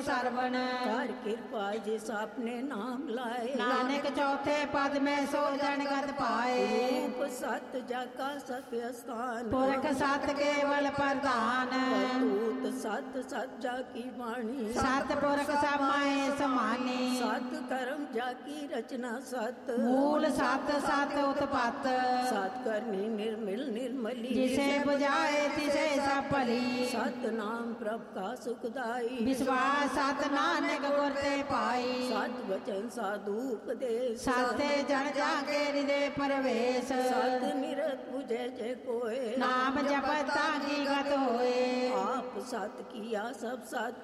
ਸਰਵਣ। ਕਰ ਕਿਰਪਾ ਜਿਸ ਆਪਨੇ ਨਾਮ ਲਾਏ, ਨਾਨਕ ਚੌਥੇ ਪਦ ਮੈਂ ਸੋ ਜਨ ਗਤ ਪਾਏ। ਰੂਪ ਸਤ ਜਾਕਾ ਸਤ ਅਸਥਾਨ, ਪੁਰਖ ਸਤ ਕੇਵਲ ਪ੍ਰਧਾਨ। ਕਰਤੂਤ ਸਤ ਸਤ ਜਾ ਕੀ ਬਾਣੀ, ਸਤ ਪੁਰਖ ਸਮਾਏ ਸਮਾਨੀ। ਸਤ ਕਰਮ ਜਾ ਕੀ ਰਚਨਾ ਸਤ, ਮੂਲ ਸਤ ਸਤ ਉਤਪਤ। ਸਤ ਕਰਨੀ ਨਿਰਮਲ ਨਿਰਮਲੀ, ਜਿਸੇ 부ਝਾਏ ਤਿਸੇ ਸਭ ਭਲੀ। ਸਤ ਨਾਮ ਪ੍ਰਭ ਕਾ ਸੁਖਦਾਈ, ਵਿਸ਼ਵਾਸ ਸਤ ਨਾਨਕ ਗੁਰ ਤੇ ਪਾਈ। ਸਤ ਵਚਨ ਸਾਧੂ ਉਪਦੇਸ਼, ਸਤੇ ਜਨ ਜਾਗੇ ਹਿਰਦੇ ਪ੍ਰਵੇਸ਼। ਸਤ ਨਿਰਤ 부ਝੇ ਜੇ ਕੋਏ, ਨਾਮ ਜਪਤ ਤਾਂ ਕੀ ਗਤ ਹੋਏ। ਆਪ ਸਤ ਕੀਆ ਸਭ ਸਤ